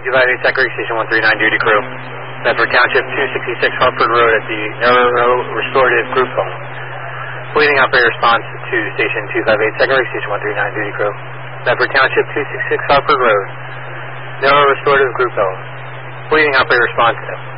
258 Secretary Station 139 duty crew. Medford Township 266 Hartford Road at the Narrow Restorative Group Home. Bleeding operator response to Station 258 Secretary Station 139 duty crew. Medford Township 266 Hartford Road, Narrow Restorative Group Home. Bleeding operator response